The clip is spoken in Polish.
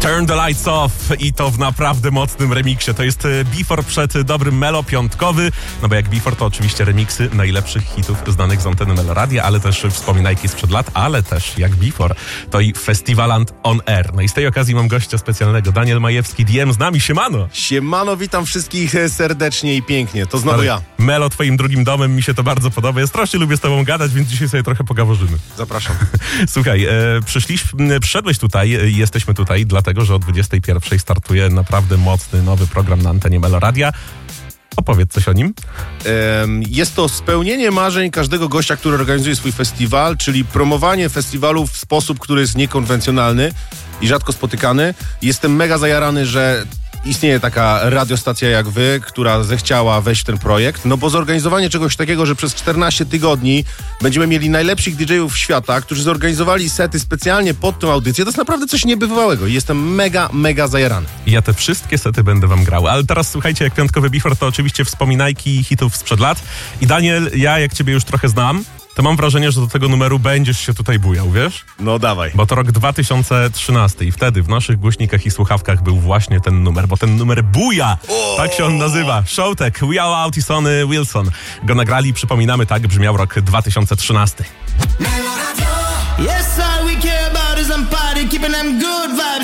Turn the Lights Off i to w naprawdę mocnym remiksie. To jest Before przed dobrym Melo piątkowy, no bo jak Before to oczywiście remiksy najlepszych hitów znanych z anteny Meloradia, ale też wspominajki sprzed lat, ale też jak Before to i Festiwaland on Air. No i z tej okazji mam gościa specjalnego, Daniel Majewski, DM z nami, siemano. Siemano, witam wszystkich serdecznie i pięknie, to znowu ja. Melo twoim drugim domem, mi się to bardzo podoba, ja strasznie lubię z tobą gadać, więc dzisiaj sobie trochę pogaworzymy. Zapraszam. Słuchaj, przyszedłeś tutaj, jesteśmy tutaj dlatego, że o 21:00 startuje naprawdę mocny, nowy program na antenie Meloradia. Opowiedz coś o nim. Jest to spełnienie marzeń każdego gościa, który organizuje swój festiwal, czyli promowanie festiwalu w sposób, który jest niekonwencjonalny i rzadko spotykany. Jestem mega zajarany, że istnieje taka radiostacja jak wy, która zechciała wejść w ten projekt, no bo zorganizowanie czegoś takiego, że przez 14 tygodni będziemy mieli najlepszych DJ-ów świata, którzy zorganizowali sety specjalnie pod tę audycję, to jest naprawdę coś niebywałego i jestem mega zajarany. Ja te wszystkie sety będę wam grał, ale teraz słuchajcie, jak piątkowy Before to oczywiście wspominajki hitów sprzed lat i Daniel, ja jak ciebie już trochę znam, to mam wrażenie, że do tego numeru będziesz się tutaj bujał, wiesz? No dawaj. Bo to rok 2013 i wtedy w naszych głośnikach i słuchawkach był właśnie ten numer, bo ten numer buja! Tak się on nazywa. Showtek, We Are Out i Sonny Wilson. Go nagrali, przypominamy, tak brzmiał rok 2013. Yes, all we care about is I'm party, keeping them good vibes.